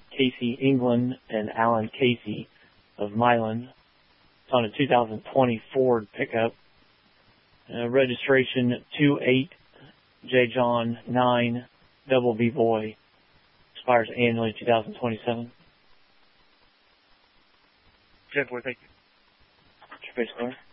Casey England and Alan Casey of Milan. It's on a 2020 Ford pickup. Registration 28J John 9 Double B Boy. Expires annually 2027. Jeff, thank you. Space car.